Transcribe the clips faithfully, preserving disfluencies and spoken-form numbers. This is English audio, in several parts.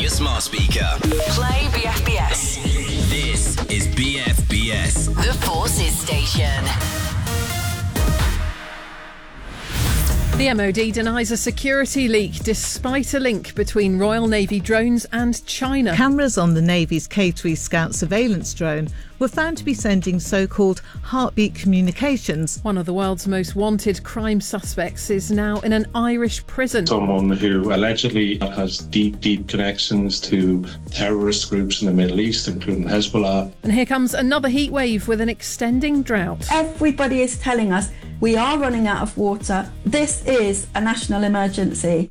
your smart speaker. Play B F B S. This is B F B S. The Forces Station. The M O D denies a security leak despite a link between Royal Navy drones and China. Cameras on the Navy's K three Scout surveillance drone were found to be sending so-called heartbeat communications. One of the world's most wanted crime suspects is now in an Irish prison. Someone who allegedly has deep, deep connections to terrorist groups in the Middle East, including Hezbollah. And here comes another heat wave with an extending drought. Everybody is telling us we are running out of water. This is a national emergency.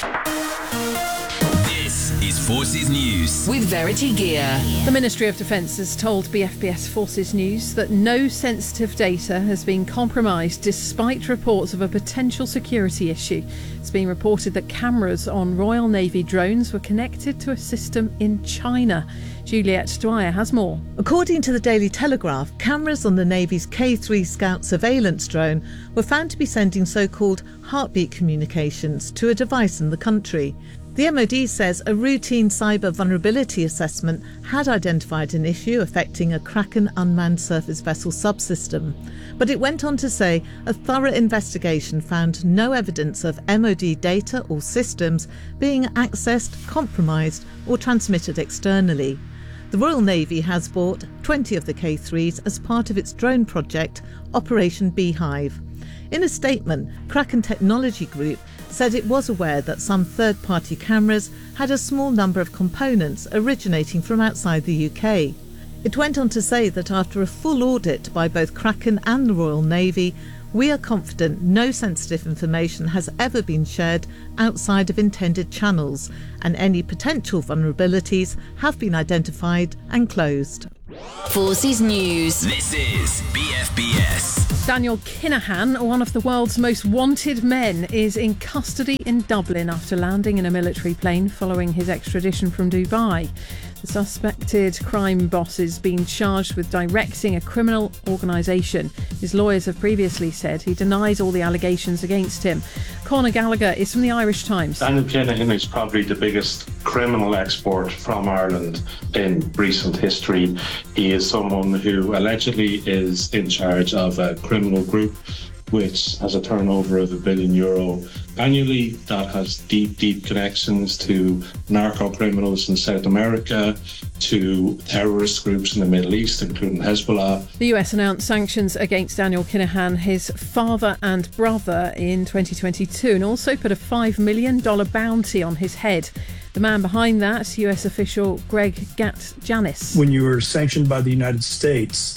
This is Forces News with Verity Gear. The Ministry of Defence has told B F B S Forces News that no sensitive data has been compromised despite reports of a potential security issue. It's been reported that cameras on Royal Navy drones were connected to a system in China. Juliet Dwyer has more. According to the Daily Telegraph, cameras on the Navy's K three Scout surveillance drone were found to be sending so-called heartbeat communications to a device in the country. The M O D says a routine cyber vulnerability assessment had identified an issue affecting a Kraken unmanned surface vessel subsystem. But it went on to say a thorough investigation found no evidence of M O D data or systems being accessed, compromised or transmitted externally. The Royal Navy has bought twenty of the K threes as part of its drone project, Operation Beehive. In a statement, Kraken Technology Group said it was aware that some third-party cameras had a small number of components originating from outside the U K. It went on to say that after a full audit by both Kraken and the Royal Navy, we are confident no sensitive information has ever been shared outside of intended channels, and any potential vulnerabilities have been identified and closed. Forces News. This is B F B S. Daniel Kinahan, one of the world's most wanted men, is in custody in Dublin after landing in a military plane following his extradition from Dubai. The suspected crime boss is being charged with directing a criminal organisation. His lawyers have previously said he denies all the allegations against him. Conor Gallagher is from the Irish Times. Daniel Kinahan is probably the biggest criminal export from Ireland in recent history. He is someone who allegedly is in charge of a criminal group which has a turnover of a billion euro annually, that has deep, deep connections to narco-criminals in South America, to terrorist groups in the Middle East, including Hezbollah. The U S announced sanctions against Daniel Kinahan, his father and brother, in twenty twenty-two, and also put a five million dollars bounty on his head. The man behind that, U S official Greg Gatjanis. When you are sanctioned by the United States,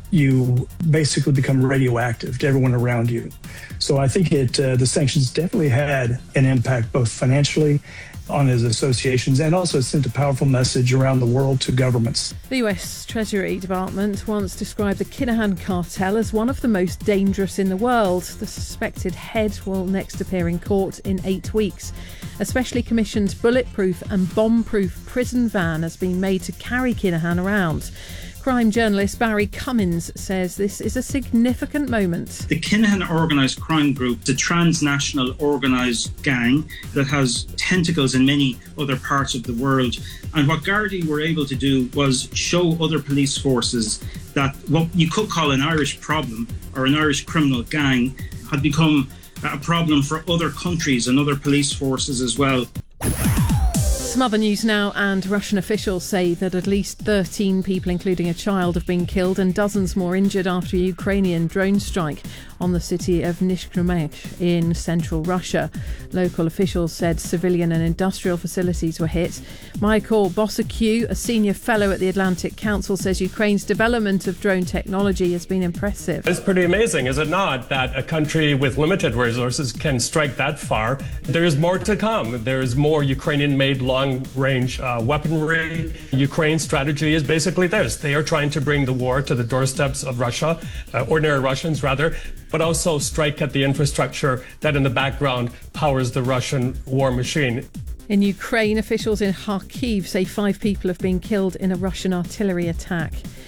you basically become radioactive to everyone around you. So I think it uh, the sanctions definitely had an impact both financially on his associations, and also sent a powerful message around the world to governments. The U S Treasury Department once described the Kinahan cartel as one of the most dangerous in the world. The suspected head will next appear in court in eight weeks. A specially commissioned bulletproof and bomb-proof prison van has been made to carry Kinahan around. Crime journalist Barry Cummins says this is a significant moment. The Kinahan organised crime group, the transnational organised gang that has tentacles in many other parts of the world. And what Gardaí were able to do was show other police forces that what you could call an Irish problem or an Irish criminal gang had become a problem for other countries and other police forces as well. Some other news now, and Russian officials say that at least thirteen people, including a child, have been killed and dozens more injured after a Ukrainian drone strike on the city of Nizhny in central Russia. Local officials said civilian and industrial facilities were hit. Michael Bosakiw, a senior fellow at the Atlantic Council, says Ukraine's development of drone technology has been impressive. It's pretty amazing, is it not, that a country with limited resources can strike that far? There is more to come. There is more Ukrainian-made long-range uh, weaponry. Ukraine's strategy is basically this. They are trying to bring the war to the doorsteps of Russia, uh, ordinary Russians rather, but also strike at the infrastructure that in the background powers the Russian war machine. In Ukraine, officials in Kharkiv say five people have been killed in a Russian artillery attack.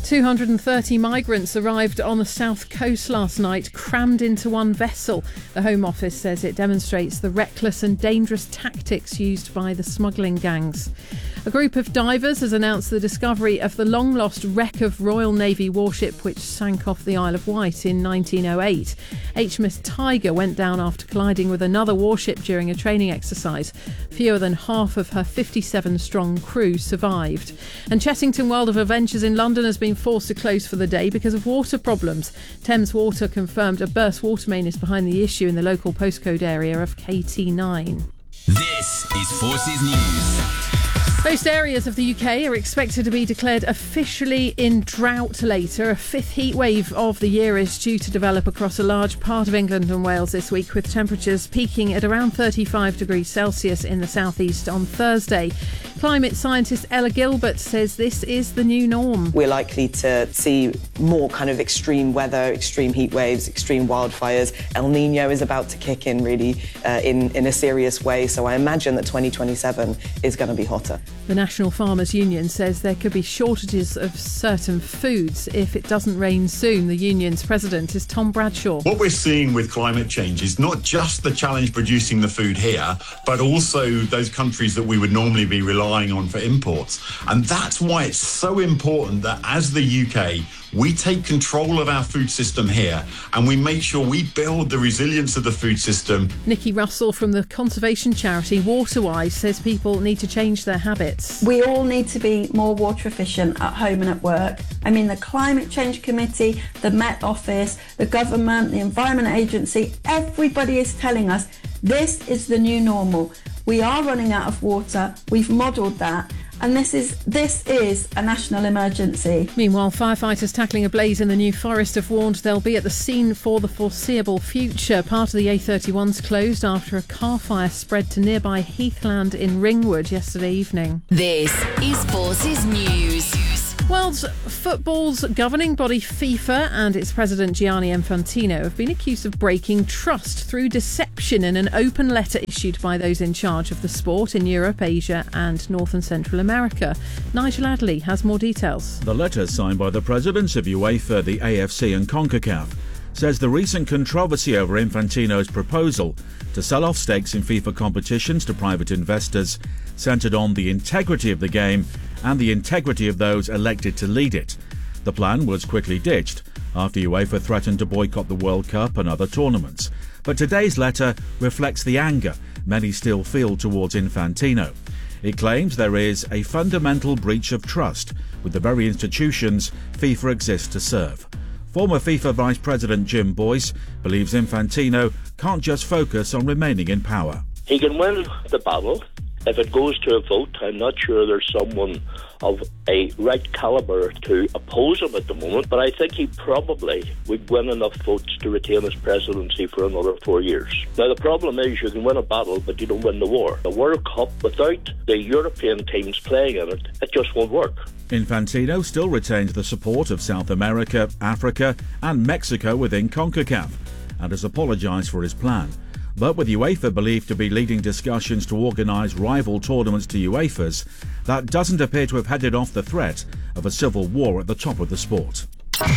two hundred thirty migrants arrived on the south coast last night, crammed into one vessel. The Home Office says it demonstrates the reckless and dangerous tactics used by the smuggling gangs. A group of divers has announced the discovery of the long-lost wreck of Royal Navy warship which sank off the Isle of Wight in nineteen oh eight. H M S Tiger went down after colliding with another warship during a training exercise. Fewer than half of her fifty-seven-strong crew survived. And Chessington World of Adventures in London has been forced to close for the day because of water problems. Thames Water confirmed a burst water main is behind the issue in the local postcode area of K T nine. This is Forces News. Most areas of the U K are expected to be declared officially in drought later. A fifth heat wave of the year is due to develop across a large part of England and Wales this week, with temperatures peaking at around thirty-five degrees Celsius in the southeast on Thursday. Climate scientist Ella Gilbert says this is the new norm. We're likely to see more kind of extreme weather, extreme heat waves, extreme wildfires. El Nino is about to kick in really uh, in, in a serious way, so I imagine that twenty twenty-seven is going to be hotter. The National Farmers Union says there could be shortages of certain foods if it doesn't rain soon. The union's president is Tom Bradshaw. What we're seeing with climate change is not just the challenge producing the food here, but also those countries that we would normally be relying on for imports. And that's why it's so important that as the U K, we take control of our food system here and we make sure we build the resilience of the food system. Nikki Russell from the conservation charity Waterwise says people need to change their habits. We all need to be more water efficient at home and at work. I mean, the Climate Change Committee, the Met Office, the government, the Environment Agency, everybody is telling us this is the new normal. We are running out of water. We've modelled that. And this is this is a national emergency. Meanwhile, firefighters tackling a blaze in the New Forest have warned they'll be at the scene for the foreseeable future. Part of the A thirty-one's closed after a car fire spread to nearby Heathland in Ringwood yesterday evening. This is Forces News. World's football's governing body FIFA and its president Gianni Infantino have been accused of breaking trust through deception in an open letter issued by those in charge of the sport in Europe, Asia and North and Central America. Nigel Adley has more details. The letter, signed by the presidents of UEFA, the A F C and CONCACAF, says the recent controversy over Infantino's proposal to sell off stakes in FIFA competitions to private investors centred on the integrity of the game and the integrity of those elected to lead it. The plan was quickly ditched after UEFA threatened to boycott the World Cup and other tournaments. But today's letter reflects the anger many still feel towards Infantino. It claims there is a fundamental breach of trust with the very institutions FIFA exists to serve. Former FIFA Vice President Jim Boyce believes Infantino can't just focus on remaining in power. He can win the battle. If it goes to a vote, I'm not sure there's someone of a right calibre to oppose him at the moment, but I think he probably would win enough votes to retain his presidency for another four years. Now, the problem is you can win a battle, but you don't win the war. The World Cup, without the European teams playing in it, it just won't work. Infantino still retains the support of South America, Africa and Mexico within CONCACAF and has apologised for his plan. But with UEFA believed to be leading discussions to organise rival tournaments to UEFA's, that doesn't appear to have headed off the threat of a civil war at the top of the sport.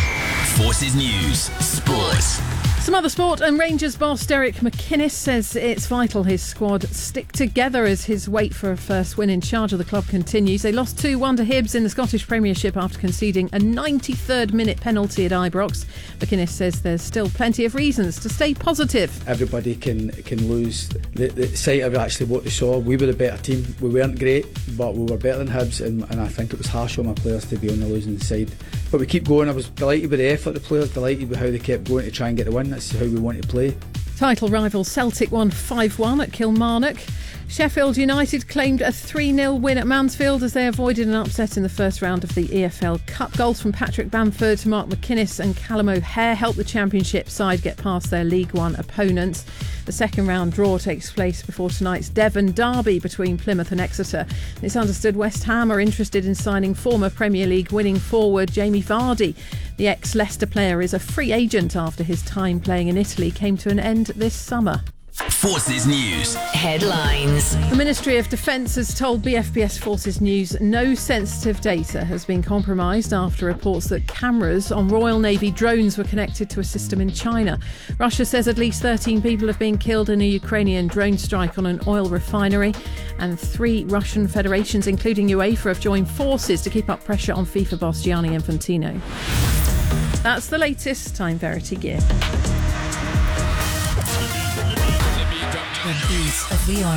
Forces News Sports. Some other sport, and Rangers boss Derek McInnes says it's vital his squad stick together as his wait for a first win in charge of the club continues. They lost two one to Hibs in the Scottish Premiership after conceding a ninety-third minute penalty at Ibrox. McInnes says there's still plenty of reasons to stay positive. Everybody can can lose the, the sight of actually what they saw. We were a better team. We weren't great, but we were better than Hibs, and, and I think it was harsh on my players to be on the losing side. But we keep going. I was delighted with the effort of the players, delighted with how they kept going to try and get the win. That's how we want to play. Title rival Celtic won five one at Kilmarnock. Sheffield United claimed a three nil win at Mansfield as they avoided an upset in the first round of the E F L Cup. Goals from Patrick Bamford, Mark McInnes and Callum O'Hare helped the Championship side get past their League One opponents. The second round draw takes place before tonight's Devon derby between Plymouth and Exeter. It's understood West Ham are interested in signing former Premier League winning forward Jamie Vardy. The ex-Leicester player is a free agent after his time playing in Italy came to an end this summer. Forces News. Headlines. The Ministry of Defence has told B F B S Forces News no sensitive data has been compromised after reports that cameras on Royal Navy drones were connected to a system in China. Russia says at least thirteen people have been killed in a Ukrainian drone strike on an oil refinery, and three Russian federations, including UEFA, have joined forces to keep up pressure on FIFA boss Gianni Infantino. That's the latest. Time Verity Gear. The beat of the